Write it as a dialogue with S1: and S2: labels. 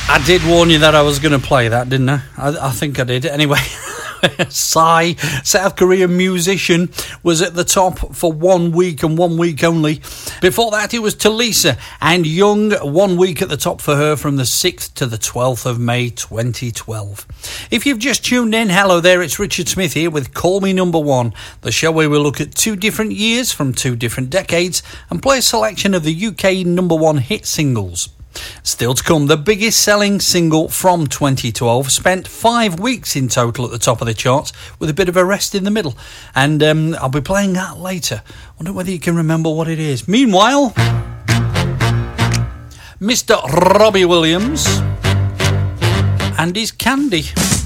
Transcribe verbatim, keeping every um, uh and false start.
S1: I did warn you that I was going to play that, didn't I? I, I think I did. Anyway, Psy, South Korean musician, was at the top for one week and one week only. Before that, it was Talisa and Young, one week at the top for her from the sixth to the twelfth of May twenty twelve. If you've just tuned in, hello there, it's Richard Smith here with Call Me Number One, the show where we look at two different years from two different decades and play a selection of the U K number one hit singles. Still to come, the biggest selling single from twenty twelve spent five weeks in total at the top of the charts with a bit of a rest in the middle, and um, I'll be playing that later. Wonder whether you can remember what it is. Meanwhile, Mister Robbie Williams and his Candy.